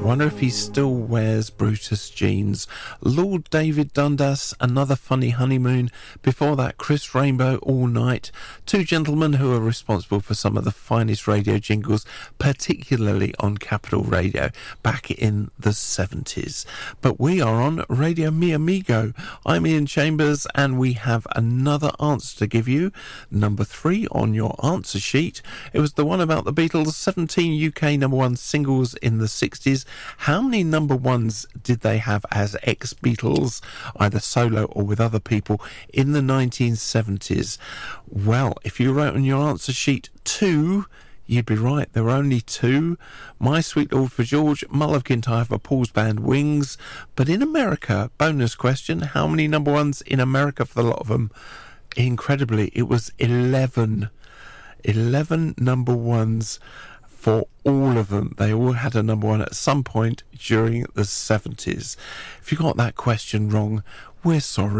Wonder if he still wears Brutus jeans. Lord David Dundas, Another Funny Honeymoon. Before that, Chris Rainbow, All Night. Two gentlemen who are responsible for some of the finest radio jingles, particularly on Capital Radio, back in the 70s. But we are on Radio Mi Amigo. I'm Ian Chambers, and we have another answer to give you. Number 3 on your answer sheet. It was the one about the Beatles, 17 UK number 1 singles in the 60s. How many number ones did they have as ex-Beatles, either solo or with other people, in the 1970s? Well, if you wrote on your answer sheet 2, you'd be right. There were only 2. My Sweet Lord for George, Mull of Kintyre for Paul's band Wings. But in America, bonus question, how many number ones in America for the lot of them? Incredibly, it was 11. 11 number ones for all of them. They all had a number 1 at some point during the 70s. If you got that question wrong, we're sorry.